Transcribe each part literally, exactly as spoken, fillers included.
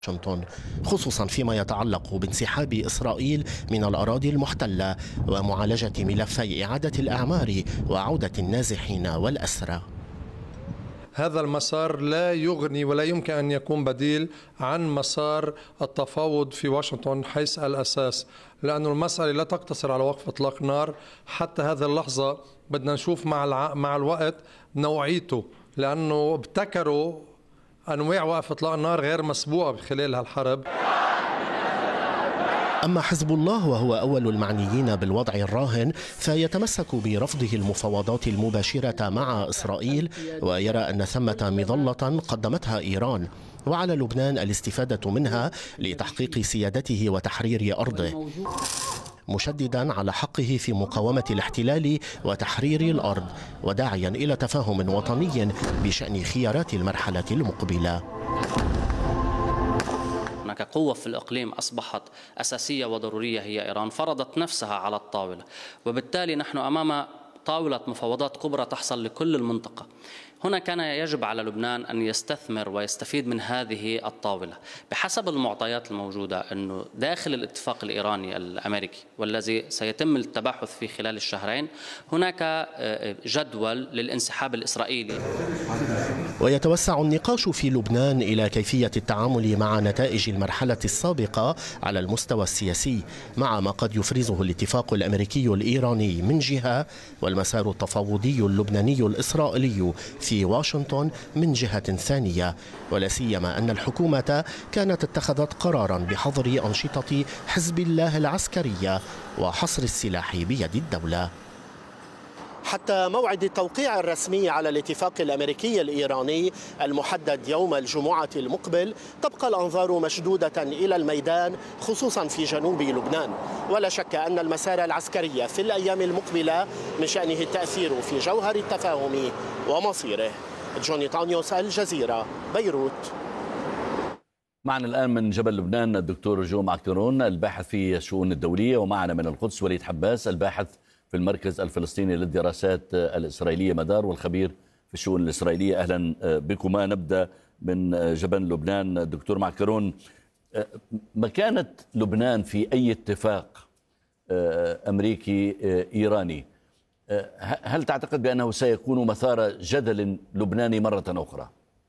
واشنطن، خصوصا فيما يتعلق بانسحاب إسرائيل من الأراضي المحتلة ومعالجة ملفي إعادة الأعمار وعودة النازحين والأسرى. هذا المسار لا يغني ولا يمكن أن يكون بديل عن مسار التفاوض في واشنطن حيث الأساس، لأن المسألة لا تقتصر على وقف إطلاق نار. حتى هذه اللحظة بدنا نشوف مع الع... مع الوقت نوعيته، لأنه ابتكروا أنواع وقف إطلاق النار غير مسبوقة خلال هالحرب. أما حزب الله وهو أول المعنيين بالوضع الراهن فيتمسك برفضه المفاوضات المباشرة مع إسرائيل، ويرى أن ثمة مظلة قدمتها إيران وعلى لبنان الاستفادة منها لتحقيق سيادته وتحرير أرضه، مشددا على حقه في مقاومة الاحتلال وتحرير الأرض، وداعيا إلى تفاهم وطني بشأن خيارات المرحلة المقبلة. هناك قوة في الإقليم أصبحت أساسية وضرورية هي إيران، فرضت نفسها على الطاولة، وبالتالي نحن أمام طاولة مفاوضات كبرى تحصل لكل المنطقة. هنا كان يجب على لبنان أن يستثمر ويستفيد من هذه الطاولة بحسب المعطيات الموجودة، أنه داخل الاتفاق الإيراني الأمريكي والذي سيتم التباحث فيه خلال الشهرين هناك جدول للانسحاب الإسرائيلي. ويتوسع النقاش في لبنان إلى كيفية التعامل مع نتائج المرحلة السابقة على المستوى السياسي، مع ما قد يفرزه الاتفاق الأمريكي الإيراني من جهة والمسار التفاوضي اللبناني الإسرائيلي في واشنطن من جهة ثانية، ولا سيما أن الحكومة كانت اتخذت قرارا بحظر أنشطة حزب الله العسكرية وحصر السلاح بيد الدولة. حتى موعد التوقيع الرسمي على الاتفاق الأمريكي الإيراني المحدد يوم الجمعة المقبل تبقى الأنظار مشدودة إلى الميدان، خصوصا في جنوب لبنان، ولا شك أن المسار العسكري في الأيام المقبلة من شأنه التأثير في جوهر التفاهم ومصيره. جوني طانيوس، الجزيرة، بيروت. معنا الآن من جبل لبنان الدكتور جو معكرون الباحث في الشؤون الدولية، ومعنا من القدس وليد حباس الباحث في المركز الفلسطيني للدراسات الإسرائيلية مدار والخبير في الشؤون الإسرائيلية. أهلا بكما. نبدأ من جبل لبنان. دكتور معكرون، مكانة لبنان في أي اتفاق أمريكي إيراني هل تعتقد بأنه سيكون مثار جدل لبناني مرة أخرى؟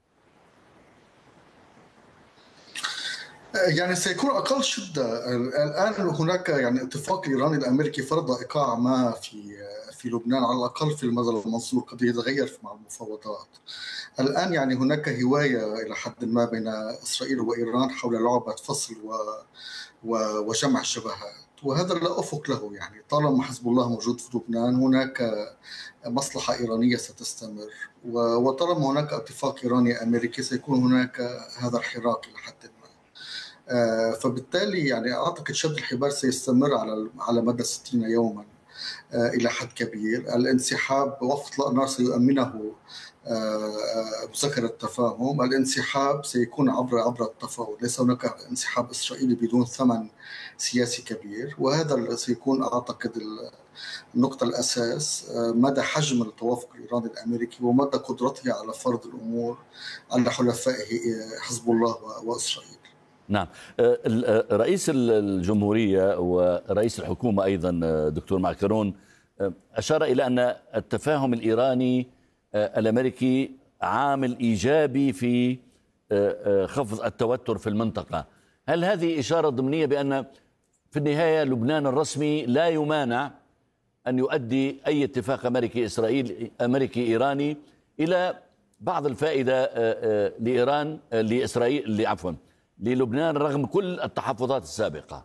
يعني سيكون أقل شدة. الآن هناك يعني اتفاق إيراني الأمريكي فرض إيقاع ما في في لبنان، على الأقل في المدى المنظور، قد يتغير مع المفاوضات. الآن يعني هناك هواية إلى حد ما بين إسرائيل وإيران حول لعبة فصل و وجمع الشبهات، وهذا لا أفق له. يعني طالما حزب الله موجود في لبنان هناك مصلحة إيرانية ستستمر، وطالما هناك اتفاق إيراني أمريكي سيكون هناك هذا الحراك إلى حد ما. فبالتالي يعني أعتقد شد الحبال سيستمر على على مدى ستين يوما إلى حد كبير. الانسحاب وقف إطلاق النار سيؤمنه مذكرة التفاهم. الانسحاب سيكون عبر عبر التفاوض، ليس هناك انسحاب إسرائيلي بدون ثمن سياسي كبير، وهذا سيكون أعتقد النقطة الأساس مدى حجم التوافق الإيراني الأمريكي ومدى قدرته على فرض الأمور على حلفائه حزب الله وإسرائيل. نعم، رئيس الجمهورية ورئيس الحكومة أيضا دكتور معكرون أشار إلى أن التفاهم الإيراني الأمريكي عامل إيجابي في خفض التوتر في المنطقة. هل هذه إشارة ضمنية بأن في النهاية لبنان الرسمي لا يمانع أن يؤدي أي اتفاق أمريكي إسرائيل أمريكي إيراني إلى بعض الفائدة لإيران لإسرائيل عفوا للبنان رغم كل التحفظات السابقة؟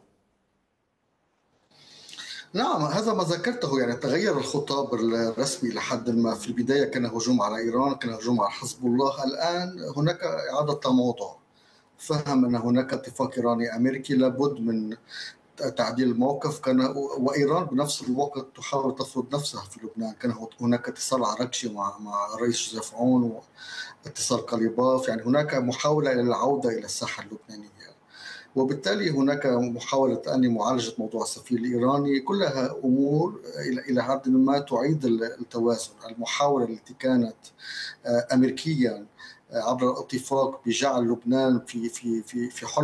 نعم، هذا ما ذكرته. يعني تغير الخطاب الرسمي لحد ما. في البداية كان هجوم على إيران، كان هجوم على حزب الله. الآن هناك إعادة تموضع، فهم أن هناك اتفاق إيراني أمريكي لابد من تعديل الموقف. كان وإيران بنفس الوقت تحاول تفرض نفسها في لبنان. كان هناك اتصال عرقشي مع مع الرئيس جوزيف عون واتصال قليباف. يعني هناك محاولة إلى العودة إلى الساحة اللبنانية، وبالتالي هناك محاولة أن معالجة موضوع السفير الإيراني. كلها أمور إلى حد ما تعيد التوازن. المحاولة التي كانت أمريكيا عبر الاتفاق بجعل لبنان في في في في حل